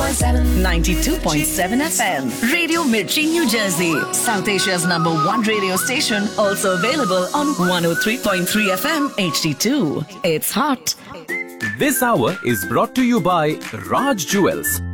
92.7 FM. Radio Mirchi, New Jersey. South Asia's #1 radio station. Also available on 103.3 FM HD2. It's hot. This hour is brought to you by Raj Jewels,